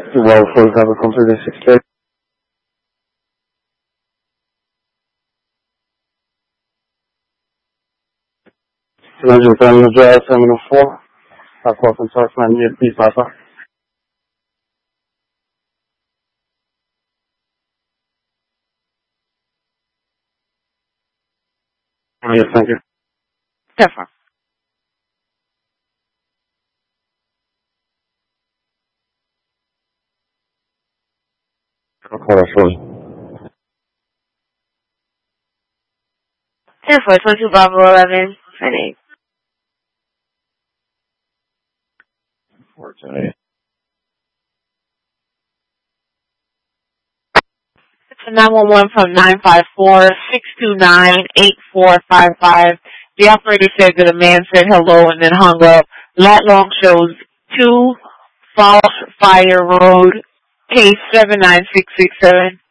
Well, 45 completed 630. Legend Terminal Drive, Terminal 4. I'll call from Source 98 Papa. Yes, thank you. Careful. I'll call that shortly. 10-4, 22 Bravo 11, 28. 428. It's a 911 from 954-629-8455. The operator said that a man said hello and then hung up. Lat long shows 2 Falls Fire Road, case 79667.